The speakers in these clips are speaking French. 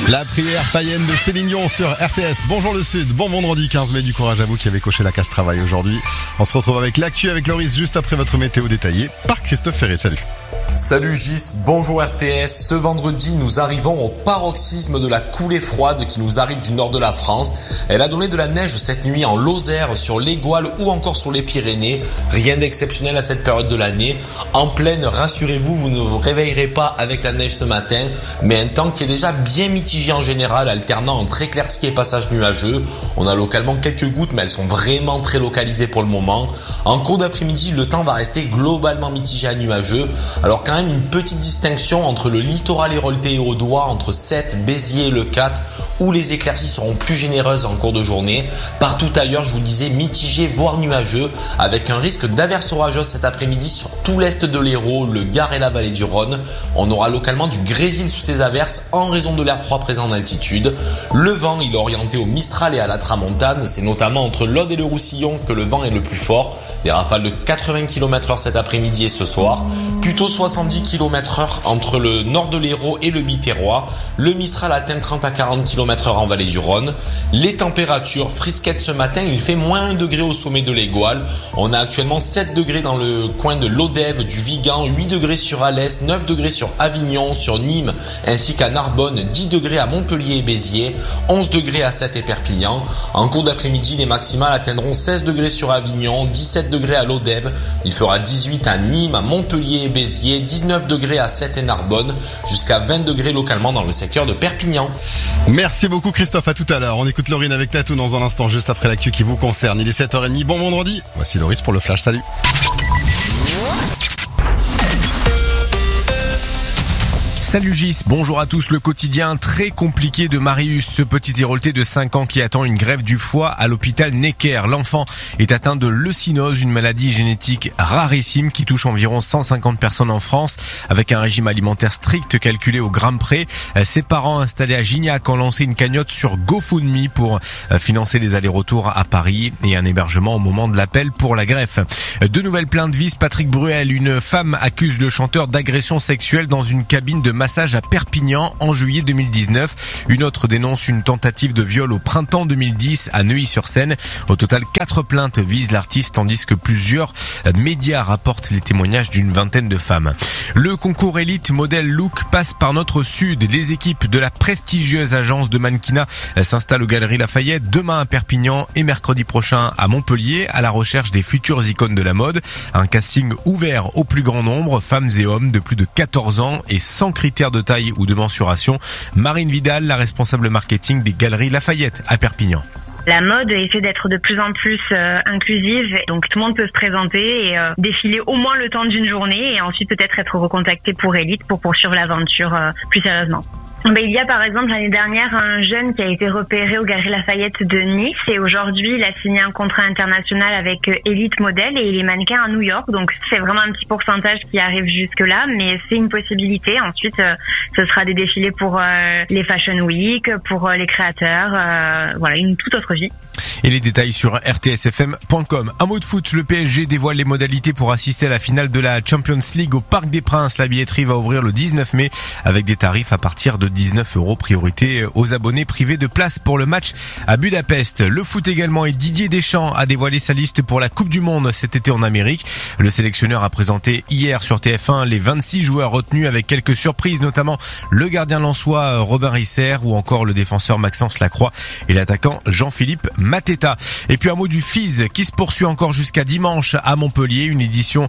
La prière païenne de Céline Dion sur RTS. Bonjour le Sud, bon vendredi 15 mai, du courage à vous qui avez coché la case travail aujourd'hui. On se retrouve avec l'actu avec Loris juste après votre météo détaillée par Christophe Ferré. Salut. Salut Gis, bonjour RTS. Ce vendredi, nous arrivons au paroxysme de la coulée froide qui nous arrive du nord de la France. Elle a donné de la neige cette nuit en Lozère, sur l'Égoile ou encore sur les Pyrénées. Rien d'exceptionnel à cette période de l'année. En plaine, rassurez-vous, vous ne vous réveillerez pas avec la neige ce matin, mais un temps qui est déjà bien mitigé en général, alternant entre éclaircies et passages nuageux. On a localement quelques gouttes, mais elles sont vraiment très localisées pour le moment. En cours d'après-midi, le temps va rester globalement mitigé à nuageux. Alors quand même une petite distinction entre le littoral héroltais et audois, entre Sète, Béziers et le 4, où les éclaircies seront plus généreuses en cours de journée. Partout ailleurs, je vous le disais, mitigé voire nuageux, avec un risque d'averses orageuses cet après-midi sur tout l'est de l'Hérault, le Gard et la vallée du Rhône. On aura localement du grésil sous ces averses en raison de l'air froid présent en altitude. Le vent, il est orienté au Mistral et à la Tramontane. C'est notamment entre l'Aude et le Roussillon que le vent est le plus fort. Des rafales de 80 km/h cet après-midi et ce soir. Plutôt 70 km/h entre le nord de l'Hérault et le Biterrois. Le Mistral atteint 30 à 40 km/h en vallée du Rhône. Les températures frisquettes ce matin, il fait moins 1 degré au sommet de l'Égoile. On a actuellement 7 degrés dans le coin de l'Odève, du Vigan, 8 degrés sur Alès, 9 degrés sur Avignon, sur Nîmes, ainsi qu'à Narbonne, 10 degrés à Montpellier et Béziers, 11 degrés à Sète et Perpignan. En cours d'après-midi, les maximales atteindront 16 degrés sur Avignon, 17 degrés à l'Odève. Il fera 18 à Nîmes, à Montpellier et Béziers, 19 degrés à Sète et Narbonne, jusqu'à 20 degrés localement dans le secteur de Perpignan. Merci beaucoup Christophe, à tout à l'heure. On écoute Laurine avec Tatou dans un instant, juste après l'actu qui vous concerne. Il est 7h30, bon vendredi. Voici Loris pour le Flash, salut. Salut Gis, bonjour à tous. Le quotidien très compliqué de Marius, ce petit héroltais de 5 ans qui attend une greffe du foie à l'hôpital Necker. L'enfant est atteint de leucinose, une maladie génétique rarissime qui touche environ 150 personnes en France, avec un régime alimentaire strict calculé au gramme près. Ses parents installés à Gignac ont lancé une cagnotte sur GoFundMe pour financer les allers-retours à Paris et un hébergement au moment de l'appel pour la greffe. De nouvelles plaintes visent Patrick Bruel. Une femme accuse le chanteur d'agression sexuelle dans une cabine de massage à Perpignan en juillet 2019. Une autre dénonce une tentative de viol au printemps 2010 à Neuilly-sur-Seine. Au total, 4 plaintes visent l'artiste, tandis que plusieurs médias rapportent les témoignages d'une vingtaine de femmes. Le concours élite modèle look passe par notre sud. Les équipes de la prestigieuse agence de mannequinat s'installent aux Galeries Lafayette demain à Perpignan et mercredi prochain à Montpellier, à la recherche des futures icônes de la mode. Un casting ouvert au plus grand nombre, femmes et hommes de plus de 14 ans et sans critères de taille ou de mensuration. Marine Vidal, la responsable marketing des Galeries Lafayette à Perpignan. La mode essaie d'être de plus en plus inclusive, donc tout le monde peut se présenter et défiler au moins le temps d'une journée et ensuite peut-être être recontacté pour Elite pour poursuivre l'aventure plus sérieusement. Il y a par exemple l'année dernière un jeune qui a été repéré aux Galeries Lafayette de Nice et aujourd'hui il a signé un contrat international avec Elite Model et il est mannequin à New York, donc c'est vraiment un petit pourcentage qui arrive jusque là, mais c'est une possibilité. Ensuite ce sera des défilés pour les Fashion Week, pour les créateurs, voilà, une toute autre vie. Et les détails sur rtsfm.com. Un mot de foot, le PSG dévoile les modalités pour assister à la finale de la Champions League au Parc des Princes. La billetterie va ouvrir le 19 mai avec des tarifs à partir de 19 €. Priorité aux abonnés privés de place pour le match à Budapest. Le foot également, et Didier Deschamps a dévoilé sa liste pour la Coupe du Monde cet été en Amérique. Le sélectionneur a présenté hier sur TF1 les 26 joueurs retenus avec quelques surprises, notamment le gardien lensois Robin Risser ou encore le défenseur Maxence Lacroix et l'attaquant Jean-Philippe Mateta. Et puis un mot du FIS qui se poursuit encore jusqu'à dimanche à Montpellier, une édition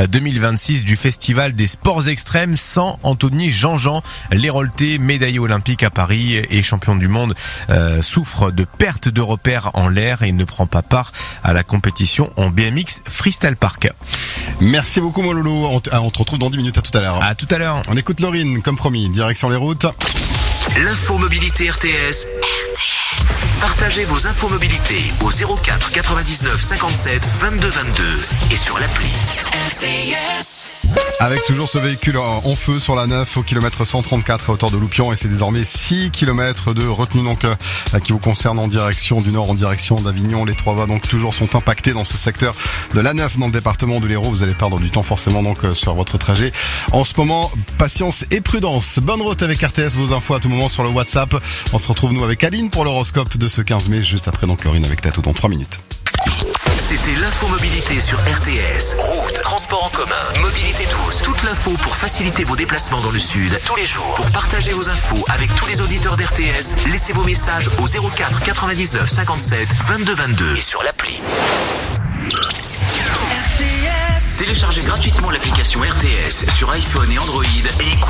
2026 du Festival des Sports Extrêmes sans Anthony Jean-Jean. L'héroltais, médaillé olympique à Paris et champion du monde, souffre de perte de repères en l'air et ne prend pas part à la compétition en BMX Freestyle Park. Merci beaucoup Mololo, on te retrouve dans 10 minutes, à tout à l'heure. À tout à l'heure. On écoute Laurine, comme promis, direction les routes. L'infomobilité RTS. Partagez vos infomobilités au 04 99 57 22 22 et sur l'appli RTS. Avec toujours ce véhicule en feu sur la 9 au kilomètre 134 à hauteur de Loupian, et c'est désormais 6 km de retenue donc qui vous concerne en direction du nord, en direction d'Avignon. Les 3 voies donc toujours sont impactées dans ce secteur de la 9 dans le département de l'Hérault. Vous allez perdre du temps forcément donc sur votre trajet. En ce moment, patience et prudence. Bonne route avec RTS, vos infos à tout moment sur le WhatsApp. On se retrouve nous avec Aline pour l'horoscope de ce 15 mai, juste après donc Laurine avec Tatou dans 3 minutes. C'était l'infomobilité sur RTS. Route, transport en commun, mobilité douce. Toute l'info pour faciliter vos déplacements dans le sud tous les jours. Pour partager vos infos avec tous les auditeurs d'RTS, laissez vos messages au 04 99 57 22 22 et sur l'appli. RTS. Téléchargez gratuitement l'application RTS sur iPhone et Android et